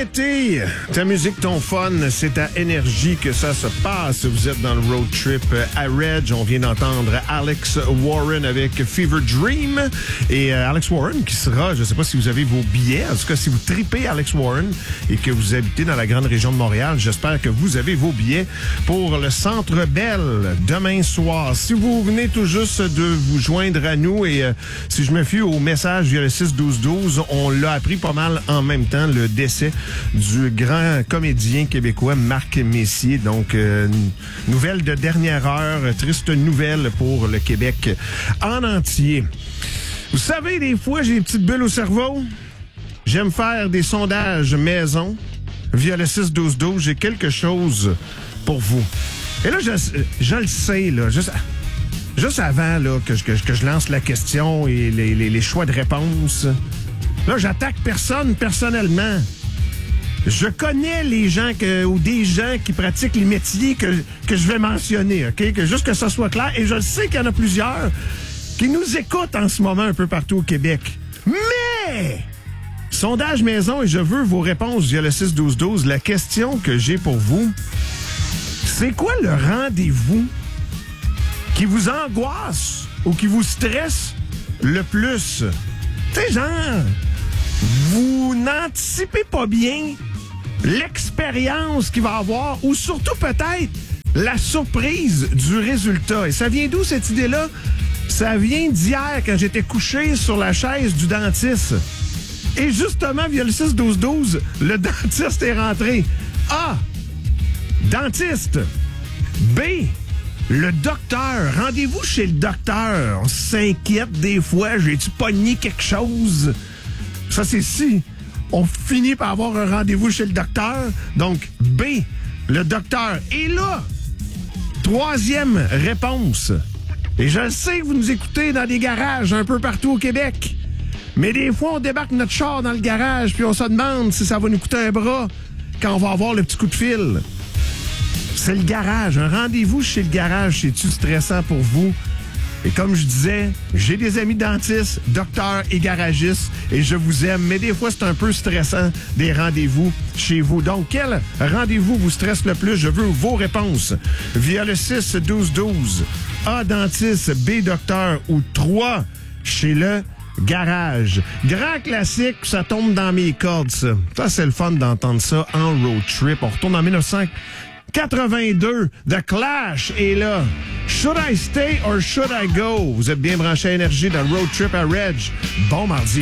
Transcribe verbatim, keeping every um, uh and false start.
été. Ta musique, ton fun, c'est à Énergie que ça se passe. Vous êtes dans le road trip à Reg. On vient d'entendre Alex Warren avec Fever Dream. Et euh, Alex Warren qui sera, je ne sais pas si vous avez vos billets. En tout cas, si vous tripez Alex Warren et que vous habitez dans la grande région de Montréal, j'espère que vous avez vos billets pour le Centre Bell demain soir. Si vous venez tout juste de vous joindre à nous et euh, si je me fie au message via le six douze douze, on l'a appris pas mal en même temps, le décès du grand comédien québécois Marc Messier. Donc, euh, nouvelle de dernière heure, triste nouvelle pour le Québec en entier. Vous savez, des fois, j'ai des petites bulles au cerveau. J'aime faire des sondages maison via le six douze douze. J'ai quelque chose pour vous. Et là, je, je le sais, là, juste, juste avant là, que, je, que, que je lance la question et les, les, les choix de réponse, là, j'attaque personne personnellement. Je connais les gens que, ou des gens qui pratiquent les métiers que, que je vais mentionner, OK? Que juste que ça soit clair. Et je sais qu'il y en a plusieurs qui nous écoutent en ce moment un peu partout au Québec. Mais, sondage maison, et je veux vos réponses via le six douze douze. La question que j'ai pour vous, c'est quoi le rendez-vous qui vous angoisse ou qui vous stresse le plus? Tu sais, genre, vous n'anticipez pas bien l'expérience qu'il va avoir ou surtout peut-être la surprise du résultat. Et ça vient d'où cette idée-là? Ça vient d'hier quand j'étais couché sur la chaise du dentiste. Et justement, via le six douze douze, le dentiste est rentré. A. Dentiste. B. Le docteur. Rendez-vous chez le docteur. On s'inquiète des fois. J'ai-tu pogné quelque chose? Ça, c'est si on finit par avoir un rendez-vous chez le docteur. Donc, B. Le docteur. Et là, troisième réponse. Et je sais que vous nous écoutez dans des garages un peu partout au Québec. Mais des fois, on débarque notre char dans le garage puis on se demande si ça va nous coûter un bras quand on va avoir le petit coup de fil. C'est le garage. Un rendez-vous chez le garage, c'est-tu stressant pour vous? Et comme je disais, j'ai des amis dentistes, docteurs et garagistes, et je vous aime, mais des fois, c'est un peu stressant, des rendez-vous chez vous. Donc, quel rendez-vous vous stresse le plus? Je veux vos réponses via le six douze douze. A, dentiste, B, docteur, ou trois, chez le garage. Grand classique, ça tombe dans mes cordes, ça. Ça, c'est le fun d'entendre ça en road trip. On retourne en dix-neuf cent quatre-vingt-deux. The Clash est là. Should I stay or should I go? Vous êtes bien branché à Énergie dans le road trip à Reg. Bon mardi.